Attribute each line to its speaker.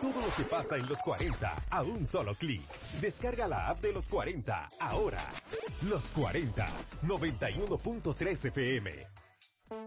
Speaker 1: todo lo que pasa en los 40 a un solo clic. Descarga la app de los 40 ahora. Los 40, 91.3 FM.